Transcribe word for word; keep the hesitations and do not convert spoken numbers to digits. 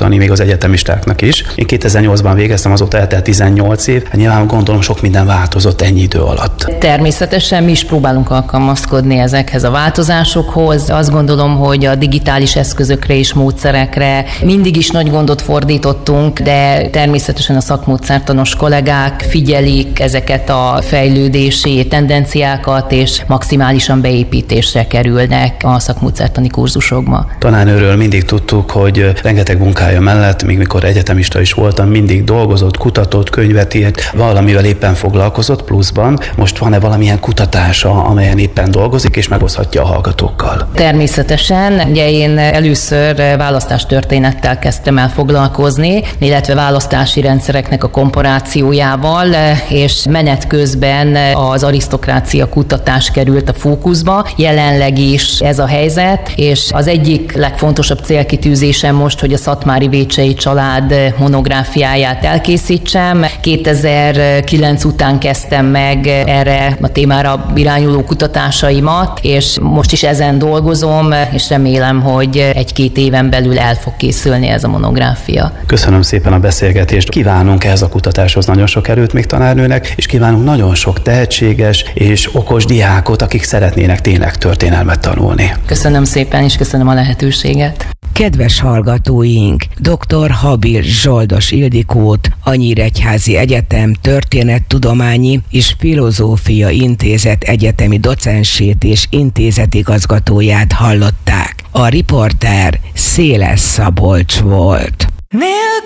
tanítani, még az egyetemistáknak is. Én kétezer-nyolcban végeztem, azóta eltelt tizennyolc év, nyilván gondolom sok minden változott ennyi idő alatt. Természetesen mi is próbálunk alkalmazkodni ezekhez a változásokhoz. Azt gondolom, hogy a digitális eszközökre és módszerekre mindig is nagy gondot fordítottunk, de természetesen a szakmódszertanos kollégák figyelik ezeket a fejlődési tendenciákat, és maximálisan beépítésre kerülnek a szakmódszertani kurzusokba. Tanárnőről mindig tudtuk, hogy rengeteg munkája mellett, még mikor egyetemista is voltam, mindig dolgozott, kutatott, könyvet írt, valamivel éppen foglalkozott pluszban. Most van-e valamilyen kutatása, amelyen éppen dolgozik, és megoszthatja a hallgatókkal? Természetesen. Ugye én először választástörténettel kezdtem el foglalkozni, illetve választási rendszereknek a komparációjával, és menet közben az arisztokrácia kutatás került a fókuszba. Jelenleg is ez a helyzet, és az egyik legfontosabb célkitűzésem most, hogy a Szatmári Vécsey család monográfiáját elkészítsem. kétezer-kilenc után kezdtem meg erre a témára irányuló kutatásaimat, és most is ezen dolgozom, és remélem, hogy egy-két éven belül el fog készülni ez a monográfia. Köszönöm szépen a beszélgetést. Kívánunk ehhez a kutatáshoz nagyon sok erőt még tanárnőnek, és kívánunk nagyon sok tehetséges és okos diákot, akik szeretnének tényleg történelmet tanulni. Köszönöm szépen, és köszönöm a lehetőséget. Kedves hallgatóink, dr. Habir Zsoldos Ildikót, a Nyíregyházi Egyetem Történettudományi és Filozófia Intézet egyetemi docensét és intézetigazgatóját hallották. A riporter Széles Szabolcs volt. Nélkül